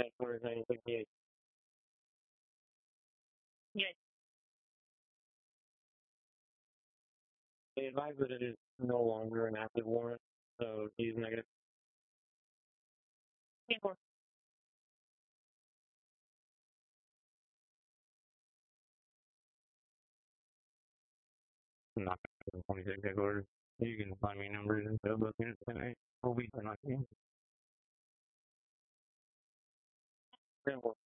Headquarters 968. Yes. They advise that it is no longer an active warrant, so use negative. Before. Not 26 headquarters. You can find me numbers and stuff, but tonight will be for 19. 10-4.